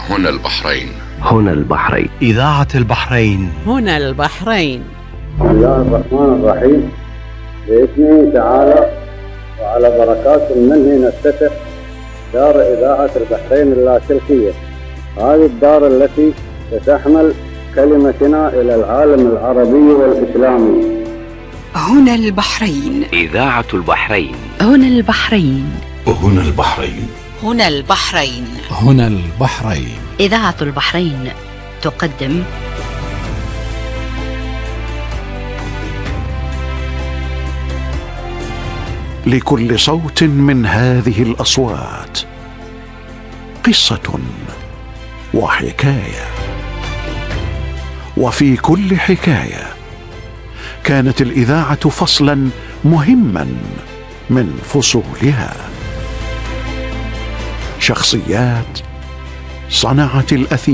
هنا البحرين. هنا البحرين. إذاعة البحرين. هنا البحرين. بسم الله الرحمن الرحيم. بإذنه تعالى وعلى بركات منه نفتتح دار إذاعة البحرين اللاسلكية. هذه الدار التي ستحمل كلمتنا إلى العالم العربي والإسلامي. هنا البحرين. إذاعة البحرين. هنا البحرين. هنا البحرين. هنا البحرين. هنا البحرين. إذاعة البحرين تقدم لكل صوت من هذه الأصوات قصة وحكاية، وفي كل حكاية كانت الإذاعة فصلا مهما من فصولها. شخصيات صنعت الأثير